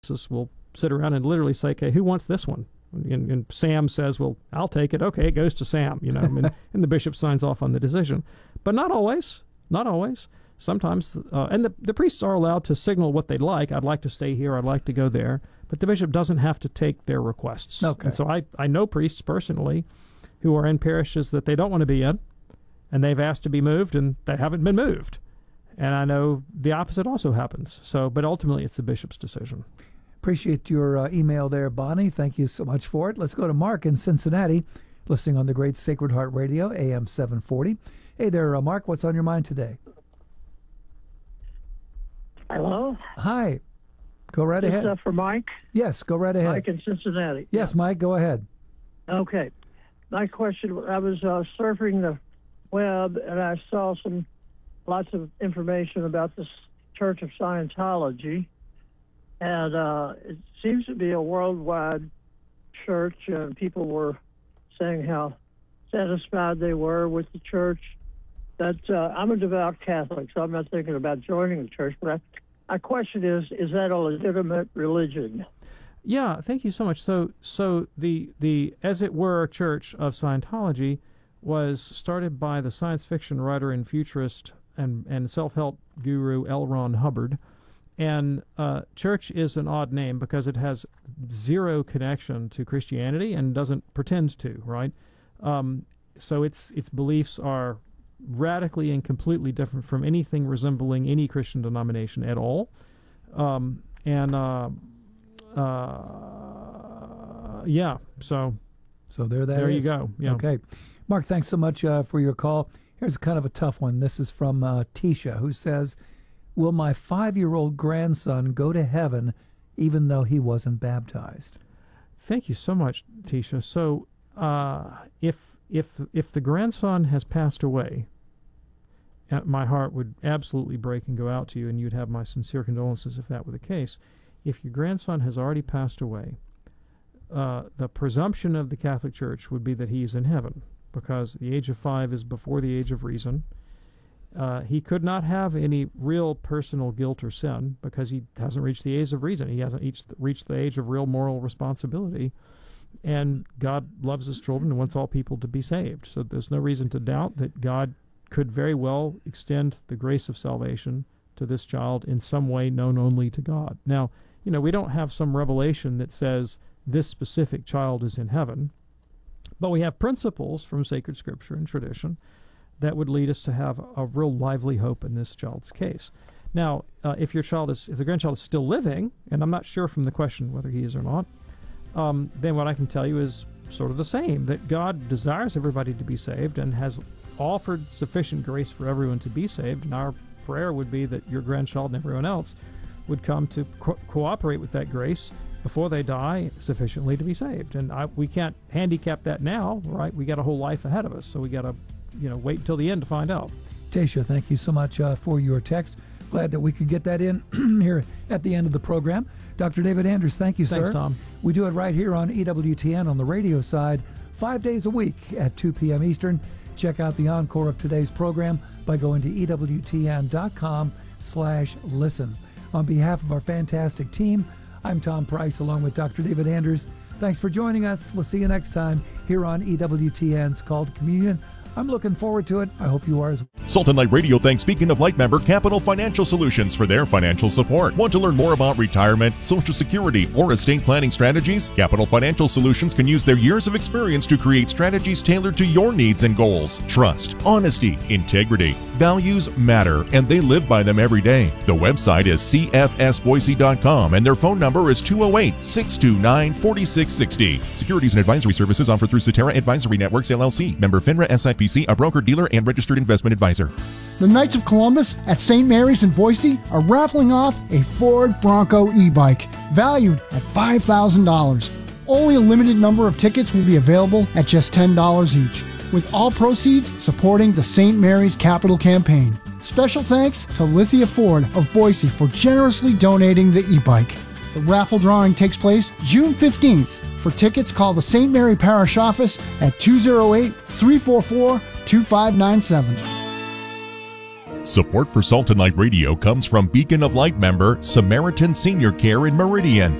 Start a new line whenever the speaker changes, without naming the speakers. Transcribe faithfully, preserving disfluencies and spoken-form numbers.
consensus will sit around and literally say, okay, who wants this one? And, and Sam says, well, I'll take it. Okay, it goes to Sam, you know, and, and the bishop signs off on the decision. But not always, not always. Sometimes, uh, and the, the priests are allowed to signal what they'd like. I'd like to stay here. I'd like to go there. But the bishop doesn't have to take their requests.
Okay.
And so I, I know priests personally who are in parishes that they don't want to be in, and they've asked to be moved, and they haven't been moved. And I know the opposite also happens. So, but ultimately, it's the bishop's decision.
Appreciate your uh, email there, Bonnie. Thank you so much for it. Let's go to Mark in Cincinnati, listening on the great Sacred Heart Radio, A M seven forty. Hey there, uh, Mark. What's on your mind today?
Hello?
Hi. Go right
Is
ahead.
this uh, for Mike?
Yes, go right ahead.
Mike in Cincinnati.
Yes,
Yeah.
Mike, go ahead.
Okay. My question, I was uh, surfing the web, and I saw some lots of information about this Church of Scientology, and uh, it seems to be a worldwide church, and people were saying how satisfied they were with the church. That uh, I'm a devout Catholic, so I'm not thinking about joining the church, but I, my question is, is that a legitimate religion?
Yeah, thank you so much. So, so the the as it were Church of Scientology was started by the science fiction writer and futurist and and self-help guru L. Ron Hubbard. And uh, church is an odd name because it has zero connection to Christianity and doesn't pretend to, right? Um, so its its beliefs are radically and completely different from anything resembling any Christian denomination at all. Um, and uh, uh, yeah, so
so there that
there
is.
you go. Yeah.
Okay. Mark, thanks so much uh, for your call. Here's kind of a tough one. This is from uh, Tisha, who says, will my five-year-old grandson go to heaven even though he wasn't baptized?
Thank you so much, Tisha. So uh, if if if the grandson has passed away, uh, my heart would absolutely break and go out to you, and you'd have my sincere condolences if that were the case. If your grandson has already passed away, uh, the presumption of the Catholic Church would be that he's in heaven, because the age of five is before the age of reason. Uh, he could not have any real personal guilt or sin because he hasn't reached the age of reason. He hasn't reached, reached the age of real moral responsibility. And God loves his children and wants all people to be saved. So there's no reason to doubt that God could very well extend the grace of salvation to this child in some way known only to God. Now, you know, we don't have some revelation that says this specific child is in heaven, but we have principles from sacred scripture and tradition that would lead us to have a real lively hope in this child's case. Now, uh, if your child is, if the grandchild is still living, and I'm not sure from the question whether he is or not, um, then what I can tell you is sort of the same, that God desires everybody to be saved and has offered sufficient grace for everyone to be saved, and our prayer would be that your grandchild and everyone else would come to co- cooperate with that grace before they die sufficiently to be saved. And I, we can't handicap that now, right? We got a whole life ahead of us, so we got to, you know, wait until the end to find out.
Tasha, thank you so much uh, for your text. Glad that we could get that in here at the end of the program. Doctor David Anders, thank you, sir.
Thanks, Tom.
We do it right here on E W T N on the radio side, five days a week at two p.m. Eastern. Check out the encore of today's program by going to ewtn.com slash listen. On behalf of our fantastic team, I'm Tom Price along with Doctor David Anders. Thanks for joining us. We'll see you next time here on E W T N's Call to Communion. I'm looking forward to it. I hope you are as well.
Salt and Light Radio thanks Beacon of Light member Capital Financial Solutions for their financial support. Want to learn more about retirement, Social Security, or estate planning strategies? Capital Financial Solutions can use their years of experience to create strategies tailored to your needs and goals. Trust, honesty, integrity, values matter, and they live by them every day. The website is c f s boise dot com, and their phone number is two oh eight, six two nine, four six six zero. Securities and advisory services offered through Cetera Advisory Networks, L L C. Member FINRA S I P C, a broker-dealer and registered investment advisor.
The Knights of Columbus at Saint Mary's in Boise are raffling off a Ford Bronco e-bike valued at five thousand dollars. Only a limited number of tickets will be available at just ten dollars each, with all proceeds supporting the Saint Mary's Capital Campaign. Special thanks to Lithia Ford of Boise for generously donating the e-bike. The raffle drawing takes place June fifteenth. For tickets, call the Saint Mary Parish Office at two oh eight, three four four, two five nine seven.
Support for Salt and Light Radio comes from Beacon of Light member Samaritan Senior Care in Meridian.